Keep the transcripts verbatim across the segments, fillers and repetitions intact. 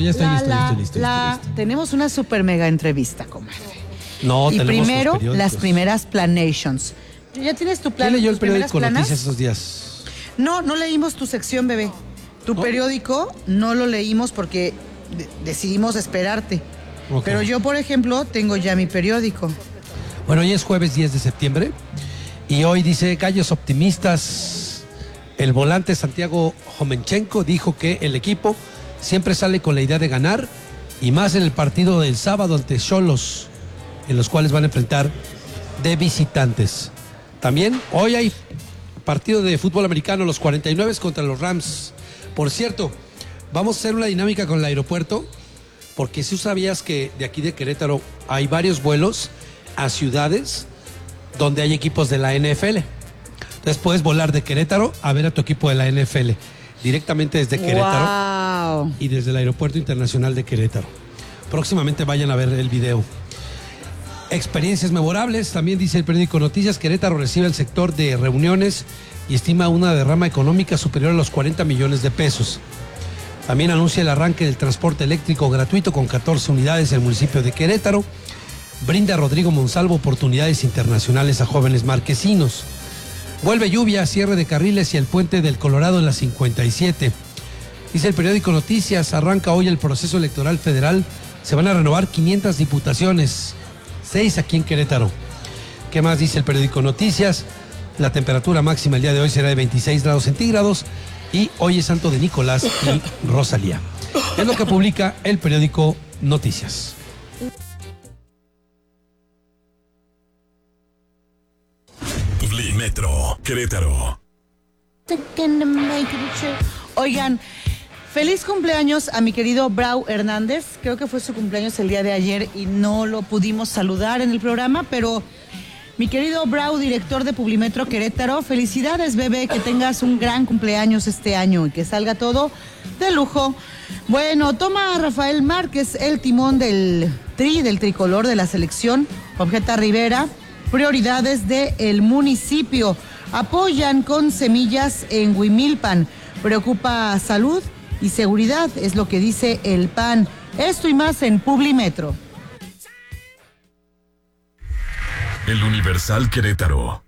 ya estoy la, listo, la, listo, listo, la, listo, listo. Tenemos una super mega entrevista, comadre. No, y tenemos primero, los periódicos. las primeras planations. ¿Ya tienes tu plan? ¿Quién leyó el tus primeras periódico planas? Noticias esos días? No, no leímos tu sección, bebé. Tu ¿No? periódico no lo leímos porque de- decidimos esperarte. Ok. Pero yo, por ejemplo, tengo ya mi periódico. Bueno, hoy es jueves diez de septiembre y hoy dice Gallos Optimistas. El volante Santiago Jomenchenko dijo que el equipo siempre sale con la idea de ganar y más en el partido del sábado ante Xolos, en los cuales van a enfrentar de visitantes. También hoy hay partido de fútbol americano, los cuarenta y nueve contra los Rams. Por cierto, vamos a hacer una dinámica con el aeropuerto, porque si tú sabías que de aquí de Querétaro hay varios vuelos a ciudades donde hay equipos de la N F L. Entonces puedes volar de Querétaro a ver a tu equipo de la N F L directamente desde Querétaro Wow. y desde el Aeropuerto Internacional de Querétaro. Próximamente vayan a ver el video. Experiencias memorables, también dice el periódico Noticias, Querétaro recibe el sector de reuniones y estima una derrama económica superior a los cuarenta millones de pesos. También anuncia el arranque del transporte eléctrico gratuito con catorce unidades en el municipio de Querétaro. Brinda a Rodrigo Monsalvo oportunidades internacionales a jóvenes marquesinos. Vuelve lluvia, cierre de carriles y el puente del Colorado en la cincuenta y siete. Dice el periódico Noticias, arranca hoy el proceso electoral federal. Se van a renovar quinientas diputaciones, seis aquí en Querétaro. ¿Qué más dice el periódico Noticias? La temperatura máxima el día de hoy será de veintiséis grados centígrados y hoy es Santo de Nicolás y Rosalía. Es lo que publica el periódico Noticias. Metro, Querétaro. Oigan, feliz cumpleaños a mi querido Brau Hernández. Creo que fue su cumpleaños el día de ayer y no lo pudimos saludar en el programa, pero mi querido Brau, director de Publimetro Querétaro, felicidades, bebé, que tengas un gran cumpleaños este año y que salga todo de lujo. Bueno, toma Rafael Márquez el timón del tri, del tricolor de la selección, objeta Rivera. Prioridades del municipio. Apoyan con semillas en Huimilpan. Preocupa salud y seguridad, es lo que dice el P A N. Esto y más en Publimetro. El Universal Querétaro.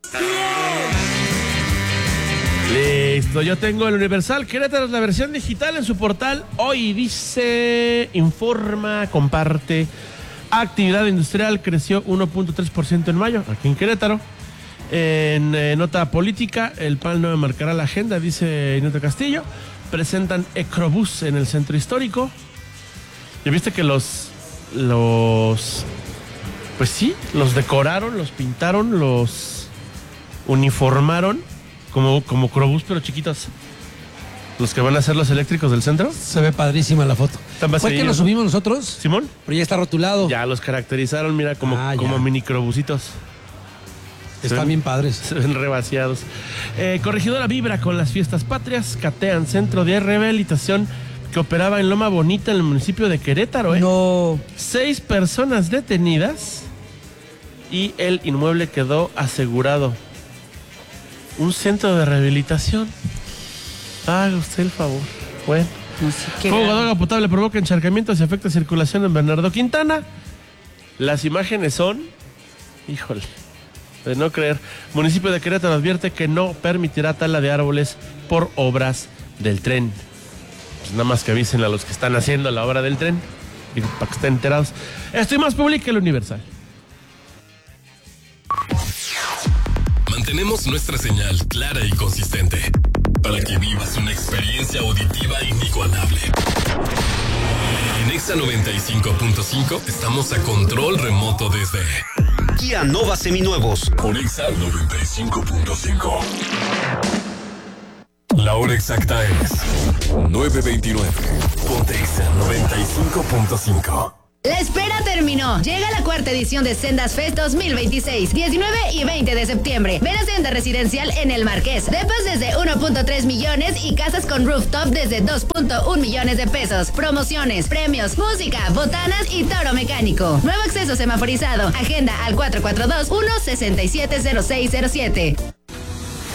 Listo, yo tengo el Universal Querétaro, la versión digital en su portal. Hoy dice, informa, comparte. Actividad industrial creció uno punto tres por ciento en mayo, aquí en Querétaro. En eh, nota política, el P A N no marcará la agenda, dice Inés Castillo. Presentan Ecrobús en el centro histórico. ¿Ya viste que los, los, pues sí, los decoraron, los pintaron, los uniformaron como, como Crobús, pero chiquitos? Los que van a ser los eléctricos del centro. Se ve padrísima la foto. ¿Fue que lo subimos nosotros? ¿Simón? Pero ya está rotulado. Ya los caracterizaron, mira, como, Ah, como ya. mini crobusitos. Están ven, bien padres. Se ven revaciados. Eh, corregidora vibra con las fiestas patrias. Catean centro de rehabilitación que operaba en Loma Bonita, en el municipio de Querétaro. ¿eh? No. Seis personas detenidas y el inmueble quedó asegurado. Un centro de rehabilitación. Haga usted el favor. Bueno. No sé qué. Fuego de agua potable provoca encharcamientos y afecta circulación en Bernardo Quintana. Las imágenes son, híjole, de no creer. Municipio de Querétaro advierte que no permitirá tala de árboles por obras del tren. Pues nada más que avisen a los que están haciendo la obra del tren, digo, para que estén enterados. Esto y más publica el Universal. Mantenemos nuestra señal clara y consistente para que vivas una experiencia auditiva inigualable. En Exa noventa y cinco punto cinco estamos a control remoto desde Kia Nova Seminuevos. por Exa noventa y cinco punto cinco. La hora exacta es nueve veintinueve. Ponte Exa noventa y cinco punto cinco. La espera terminó. Llega la cuarta edición de Sendas Fest dos mil veintiséis, diecinueve y veinte de septiembre. Ven a Senda Residencial en El Marqués. Depas desde uno punto tres millones y casas con rooftop desde dos punto uno millones de pesos. Promociones, premios, música, botanas y toro mecánico. Nuevo acceso semaforizado. Agenda al cuatro cuatro dos, uno seis siete cero seis cero siete.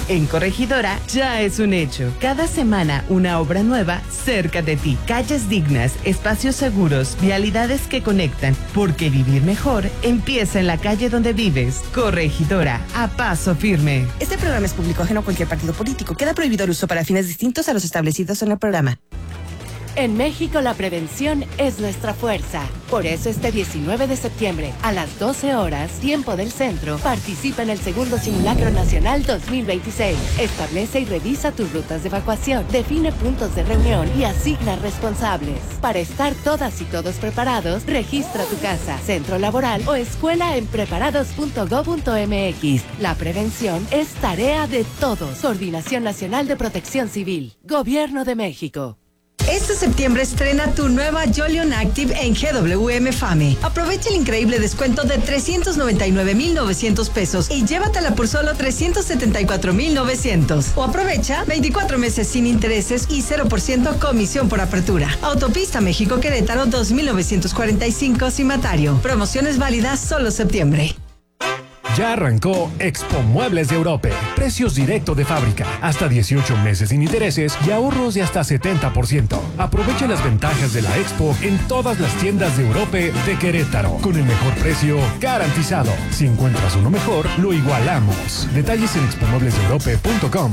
En Corregidora ya es un hecho. Cada semana una obra nueva cerca de ti. Calles dignas, espacios seguros, vialidades que conectan. Porque vivir mejor empieza en la calle donde vives. Corregidora, a paso firme. Este programa es público ajeno a cualquier partido político. Queda prohibido el uso para fines distintos a los establecidos en el programa. En México la prevención es nuestra fuerza. Por eso este diecinueve de septiembre a las doce horas, tiempo del centro, participa en el segundo Simulacro Nacional dos mil veintiséis. Establece y revisa tus rutas de evacuación, define puntos de reunión y asigna responsables. Para estar todas y todos preparados, registra tu casa, centro laboral o escuela en preparados punto gob punto eme equis. La prevención es tarea de todos. Coordinación Nacional de Protección Civil. Gobierno de México. Este septiembre estrena tu nueva Jolion Active en G W M Fame. Aprovecha el increíble descuento de trescientos noventa y nueve mil novecientos pesos y llévatela por solo trescientos setenta y cuatro mil novecientos. O aprovecha veinticuatro meses sin intereses y cero por ciento comisión por apertura. Autopista México-Querétaro dos mil novecientos cuarenta y cinco Cimatario. Promociones válidas solo septiembre. Ya arrancó Expo Muebles de Europe. Precios directo de fábrica, hasta dieciocho meses sin intereses y ahorros de hasta setenta por ciento. Aprovecha las ventajas de la Expo en todas las tiendas de Europe de Querétaro, con el mejor precio garantizado. Si encuentras uno mejor, lo igualamos. Detalles en expo muebles de europe punto com.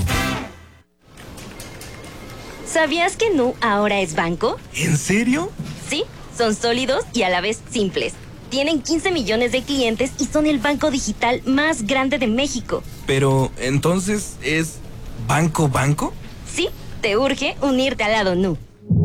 ¿Sabías que Nu ahora es banco? ¿En serio? Sí, son sólidos y a la vez simples. Tienen quince millones de clientes y son el banco digital más grande de México. Pero, ¿entonces es banco banco? Sí, te urge unirte al lado Nu.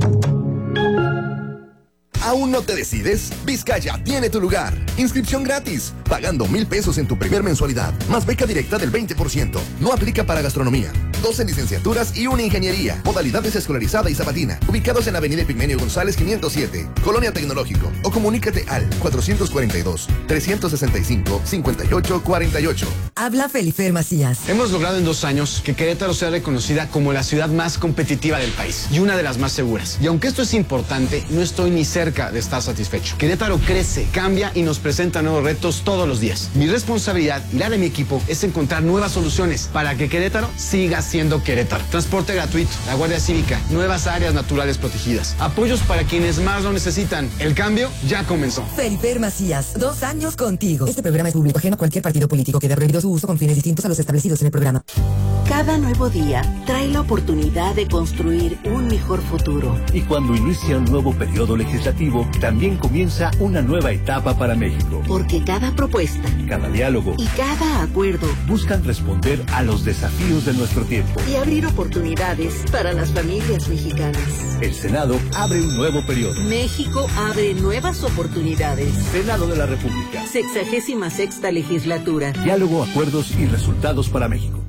¿Aún no te decides? Vizcaya tiene tu lugar. Inscripción gratis, pagando mil pesos en tu primer mensualidad, más beca directa del veinte por ciento. No aplica para gastronomía. doce licenciaturas y una ingeniería. Modalidades escolarizada y sabatina. Ubicados en Avenida Epigmenio González quinientos siete, Colonia Tecnológico. O comunícate al cuatrocientos cuarenta y dos, trescientos sesenta y cinco, cincuenta y ocho cuarenta y ocho. Habla Felifer Macías. Hemos logrado en dos años que Querétaro sea reconocida como la ciudad más competitiva del país y una de las más seguras. Y aunque esto es importante, no estoy ni cerca de estar satisfecho. Querétaro crece, cambia y nos presenta nuevos retos todos los días. Mi responsabilidad y la de mi equipo es encontrar nuevas soluciones para que Querétaro siga siendo Querétaro. Transporte gratuito, la Guardia Cívica, nuevas áreas naturales protegidas, apoyos para quienes más lo necesitan. El cambio ya comenzó. Felifer Macías, dos años contigo. Este programa es público ajeno a cualquier partido político. Queda prohibido su uso con fines distintos a los establecidos en el programa. Cada nuevo día trae la oportunidad de construir un mejor futuro. Y cuando inicia un nuevo periodo legislativo, también comienza una nueva etapa para México. Porque cada propuesta, cada diálogo y cada acuerdo buscan responder a los desafíos de nuestro tiempo y abrir oportunidades para las familias mexicanas. El Senado abre un nuevo periodo. México abre nuevas oportunidades. Senado de la República. Sexagésima sexta legislatura. Diálogo, acuerdos y resultados para México.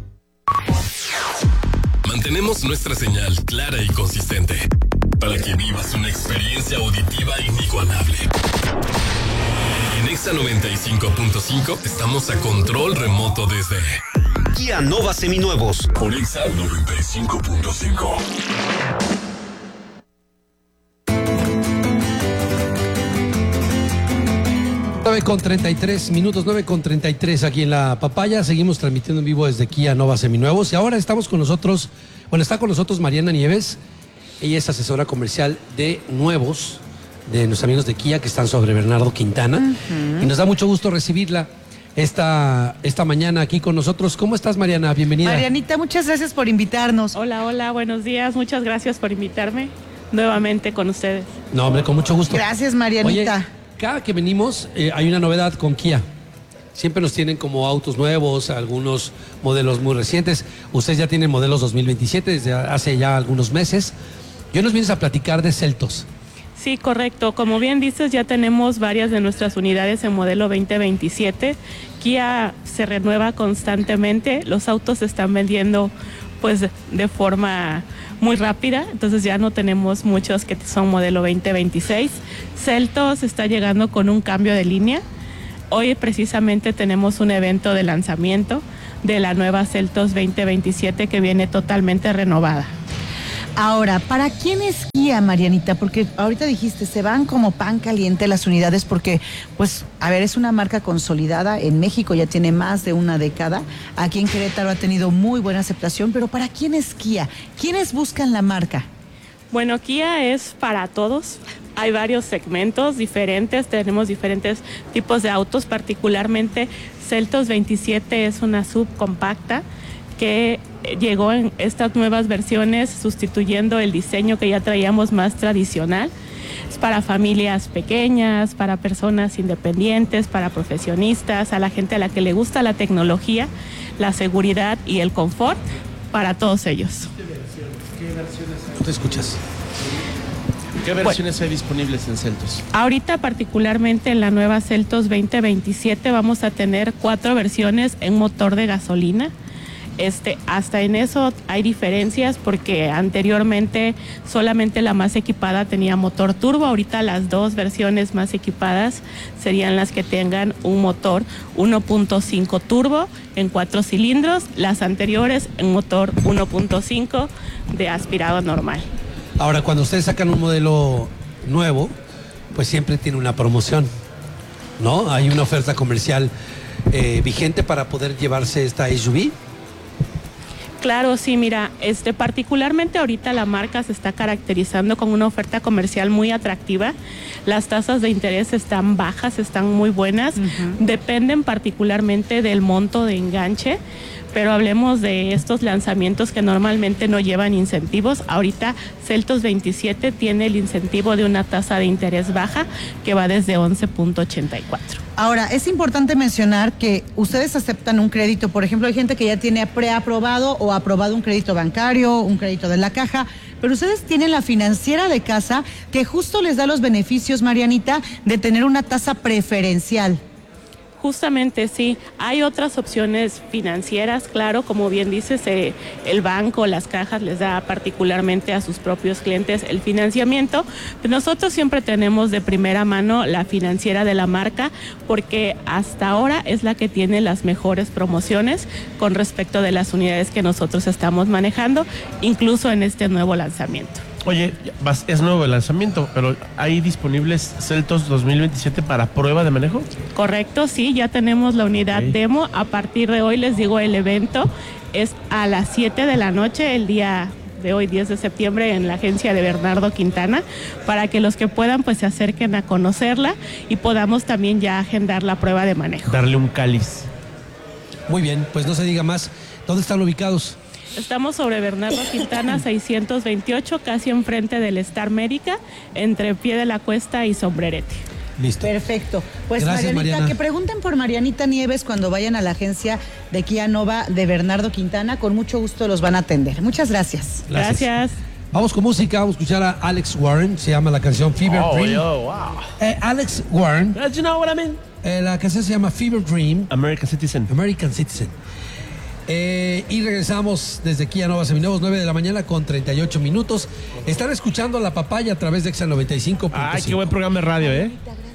Mantenemos nuestra señal clara y consistente para que vivas una experiencia auditiva inigualable. En Exa noventa y cinco punto cinco estamos a control remoto desde Kia Nova Seminuevos. Por Exa noventa y cinco punto cinco. nueve con treinta y tres minutos, nueve con treinta y tres aquí en La Papaya. Seguimos transmitiendo en vivo desde Kia Nova Seminuevos. Y ahora estamos con nosotros, bueno, está con nosotros Mariana Nieves. Ella es asesora comercial de nuevos, de nuestros amigos de Kia que están sobre Bernardo Quintana. Uh-huh. Y nos da mucho gusto recibirla esta, esta mañana aquí con nosotros. ¿Cómo estás, Mariana? Bienvenida. Marianita, muchas gracias por invitarnos. Hola, hola, buenos días. Muchas gracias por invitarme nuevamente con ustedes. No, hombre, con mucho gusto. Gracias, Marianita. Oye, cada que venimos eh, hay una novedad con Kia. Siempre nos tienen como autos nuevos, algunos modelos muy recientes. Ustedes ya tienen modelos dos mil veintisiete desde hace ya algunos meses. Y hoy nos vienes a platicar de Seltos. Sí, correcto. Como bien dices, ya tenemos varias de nuestras unidades en modelo veinte veintisiete. Kia se renueva constantemente. Los autos se están vendiendo pues de forma muy rápida, entonces ya no tenemos muchos que son modelo veinte veintiséis. Seltos está llegando con un cambio de línea. Hoy precisamente tenemos un evento de lanzamiento de la nueva Seltos veinte veintisiete que viene totalmente renovada. Ahora, ¿para quién es Kia, Marianita? Porque ahorita dijiste, se van como pan caliente las unidades porque, pues, a ver, es una marca consolidada. En México ya tiene más de una década. Aquí en Querétaro ha tenido muy buena aceptación, pero ¿para quién es Kia? ¿Quiénes buscan la marca? Bueno, Kia es para todos. Hay varios segmentos diferentes, tenemos diferentes tipos de autos, particularmente Seltos veintisiete es una subcompacta que llegó en estas nuevas versiones sustituyendo el diseño que ya traíamos más tradicional. Es para familias pequeñas, para personas independientes, para profesionistas, a la gente a la que le gusta la tecnología, la seguridad y el confort, para todos ellos. ¿Qué versiones hay? ¿Tú te escuchas? ¿Qué versiones bueno, hay disponibles en Seltos? Ahorita, particularmente en la nueva Seltos veinte veintisiete, vamos a tener cuatro versiones en motor de gasolina. Este, hasta en eso hay diferencias porque anteriormente solamente la más equipada tenía motor turbo. Ahorita las dos versiones más equipadas serían las que tengan un motor uno punto cinco turbo en cuatro cilindros, las anteriores en motor uno punto cinco de aspirado normal. Ahora, cuando ustedes sacan un modelo nuevo, pues siempre tiene una promoción, ¿no? Hay una oferta comercial eh, vigente para poder llevarse esta S U V. Claro, sí, mira, este, particularmente ahorita la marca se está caracterizando con una oferta comercial muy atractiva. Las tasas de interés están bajas, están muy buenas, uh-huh. Dependen particularmente del monto de enganche, pero hablemos de estos lanzamientos que normalmente no llevan incentivos. Ahorita Seltos veintisiete tiene el incentivo de una tasa de interés baja que va desde once punto ochenta y cuatro. Ahora, es importante mencionar que ustedes aceptan un crédito. Por ejemplo, hay gente que ya tiene preaprobado o aprobado un crédito bancario, un crédito de la caja, pero ustedes tienen la financiera de casa que justo les da los beneficios, Marianita, de tener una tasa preferencial. Justamente sí, hay otras opciones financieras, claro, como bien dices, eh, el banco, las cajas les da particularmente a sus propios clientes el financiamiento, pero nosotros siempre tenemos de primera mano la financiera de la marca porque hasta ahora es la que tiene las mejores promociones con respecto de las unidades que nosotros estamos manejando, incluso en este nuevo lanzamiento. Oye, es nuevo el lanzamiento, pero ¿hay disponibles Seltos dos mil veintisiete para prueba de manejo? Correcto, sí, ya tenemos la unidad okay. demo. A partir de hoy, les digo, el evento es a las siete de la noche, el día de hoy, diez de septiembre, en la agencia de Bernardo Quintana, para que los que puedan pues se acerquen a conocerla y podamos también ya agendar la prueba de manejo. Darle un cáliz. Muy bien, pues no se diga más. ¿Dónde están ubicados? Estamos sobre Bernardo Quintana seiscientos veintiocho, casi enfrente del Star Médica, entre Pie de la Cuesta y Sombrerete. Listo. Perfecto. Pues Gracias, Marianita, Mariana. Que pregunten por Marianita Nieves cuando vayan a la agencia de Kia Nova de Bernardo Quintana. Con mucho gusto los van a atender. Muchas gracias. Gracias. gracias. Vamos con música, vamos a escuchar a Alex Warren, se llama la canción Fever oh, Dream. Yo, wow. eh, Alex Warren. Do you know what I mean? Eh, la canción se llama Fever Dream. American Citizen. American Citizen. Eh, y regresamos desde Kia Nova Seminuevos, nueve de la mañana con treinta y ocho minutos. Están escuchando La Papaya a través de Exa noventa y cinco punto cinco. Ay, qué buen programa de radio, ¿eh?